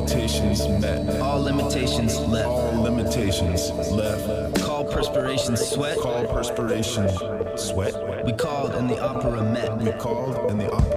limitations met. All limitations left. All limitations left. Call perspiration sweat. Call perspiration sweat. We called and the opera met. We called and the opera